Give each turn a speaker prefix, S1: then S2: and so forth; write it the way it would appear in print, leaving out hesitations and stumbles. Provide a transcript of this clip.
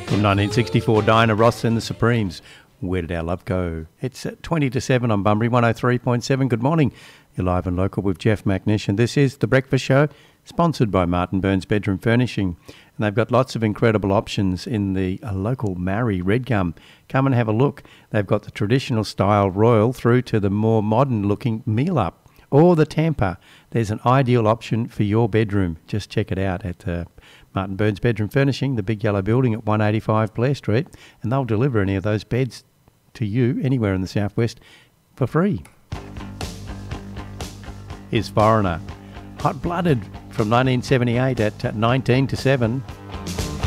S1: From 1964, Diana Ross and the Supremes. Where did our love go? It's at 20 to 7 on Bunbury 103.7. Good morning. You're live and local with Jeff McNish, and this is The Breakfast Show, sponsored by Martin Burns Bedroom Furnishing. And they've got lots of incredible options in the local Marie Red Gum. Come and have a look. They've got the traditional style Royal through to the more modern looking Meal Up or the Tampa. There's an ideal option for your bedroom. Just check it out at Martin Burns Bedroom Furnishing, the big yellow building at 185 Blair Street, and they'll deliver any of those beds to you anywhere in the southwest for free. Here's Foreigner, Hot Blooded from 1978 at 19 to 7.